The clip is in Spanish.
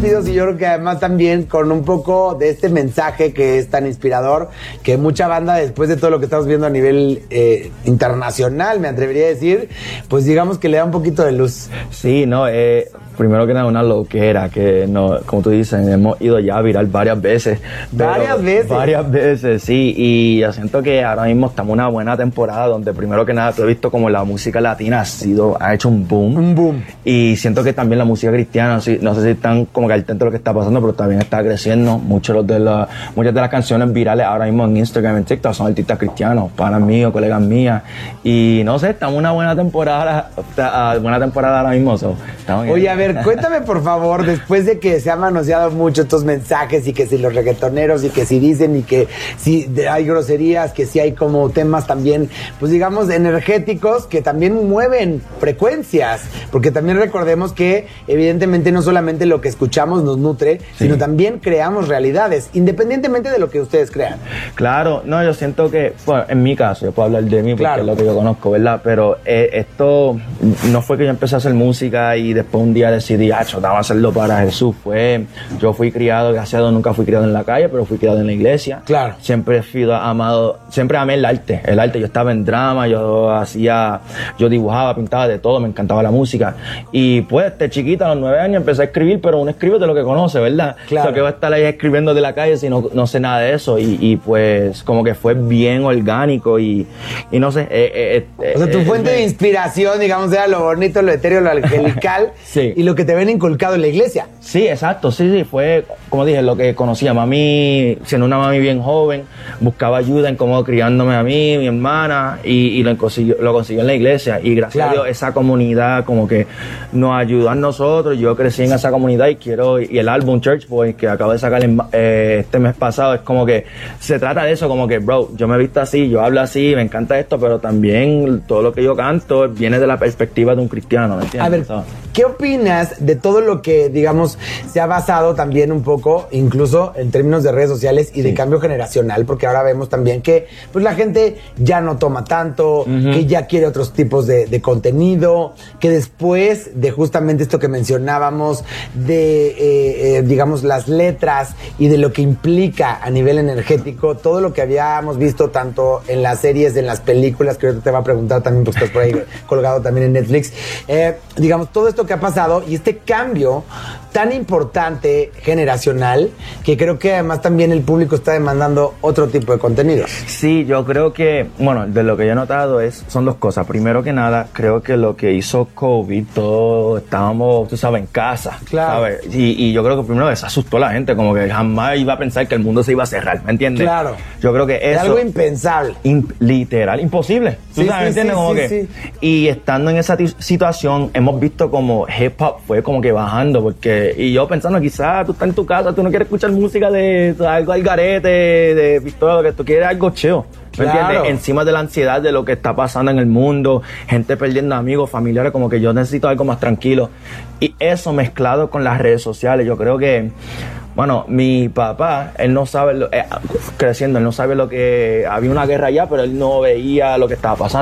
despidos y yo creo que además también con un poco de este mensaje que es tan inspirador, que mucha banda después de todo lo que estamos viendo a nivel internacional, me atrevería a decir, pues digamos que le da un poquito de luz. Sí, no, primero que nada una loquera, que no, como tú dices, hemos ido ya a viral varias veces. ¿Varias veces? Varias veces, sí, y yo siento que ahora mismo estamos en una buena temporada donde primero que nada tú he visto como la música latina ha hecho un boom. Un boom. Y siento que también la música cristiana, sí, no sé si están como que al tanto de lo que está pasando, pero también está creciendo. Muchas de las canciones virales ahora mismo en Instagram, en TikTok, son artistas cristianos, panas míos, colegas mías. Y no sé, estamos en una buena temporada ahora mismo. Oye, a ver, cuéntame por favor, después de que se han manoseado mucho estos mensajes y que si los reggaetoneros y que si dicen y que si hay groserías, que si hay como temas también, pues digamos, energéticos que también mueven frecuencias, porque también recordemos que evidentemente no solamente lo que escuchamos nos nutre, sí, sino también creamos realidades, independientemente de lo que ustedes crean. Claro, no, yo siento que, bueno, en mi caso, yo puedo hablar de mí porque claro, es lo que yo conozco, ¿verdad? Pero esto no fue que yo empecé a hacer música y después un día decidí, vamos a hacerlo para Jesús. Yo fui criado, gracias a Dios nunca fui criado en la calle, pero fui criado en la iglesia. Claro. Siempre amé el arte. Yo estaba en drama, yo dibujaba, pintaba de todo, me encantaba la música. Y pues, de chiquita, a los 9 años, empecé a escribir, pero uno escribe de lo que conoce, ¿verdad? Claro. Lo que va a estar ahí escribiendo de la calle si no sé nada de eso. Y pues, como que fue bien orgánico y no sé. O sea, tu fuente de inspiración, digamos, era lo bonito, lo etéreo, lo angelical. Sí. Y lo que te ven inculcado en la iglesia. Sí, exacto, sí, fue, como dije, lo que conocía. Mami, siendo una mami bien joven, buscaba ayuda en cómo criándome a mí, mi hermana, y lo consiguió en la iglesia. Y gracias a Dios, esa comunidad como que nos ayudó a nosotros. Yo crecí en esa comunidad y el álbum Church Boy, que acabo de sacar este mes pasado, es como que se trata de eso, como que, bro, yo me he visto así, yo hablo así, me encanta esto, pero también todo lo que yo canto viene de la perspectiva de un cristiano, ¿me entiendes? A ver, ¿qué opinas de todo lo que, digamos, se ha basado también un poco, incluso en términos de redes sociales y de cambio generacional? Porque ahora vemos también que pues la gente ya no toma tanto, que ya quiere otros tipos de contenido, que después de justamente esto que mencionábamos, de, digamos, las letras y de lo que implica a nivel energético, todo lo que habíamos visto tanto en las series, en las películas, que ahorita te va a preguntar también, porque estás por ahí colgado también en Netflix, digamos, todo esto que ha pasado y este cambio tan importante generacional, que creo que además también el público está demandando otro tipo de contenido. Sí, yo creo que, bueno, de lo que yo he notado son dos cosas. Primero que nada, creo que lo que hizo COVID, todos estábamos, tú sabes, en casa, claro, ¿sabes? Y yo creo que primero se asustó la gente, como que jamás iba a pensar que el mundo se iba a cerrar, ¿me entiendes? Claro. Yo creo que eso... Es algo impensable. Literal, imposible. ¿Tú sabes, me entiendes? Como que... Sí. Y estando en esa situación, hemos visto como hip hop fue como que bajando, porque... Y yo pensando, quizás tú estás en tu casa, tú no quieres escuchar música de algo al garete, de pistola, que tú quieres algo chill. ¿Me entiendes? Encima de la ansiedad de lo que está pasando en el mundo, gente perdiendo amigos, familiares, como que yo necesito algo más tranquilo. Y eso mezclado con las redes sociales, yo creo que... Bueno, mi papá, él no sabe, creciendo, él no sabe lo que... Había una guerra allá, pero él no veía lo que estaba pasando.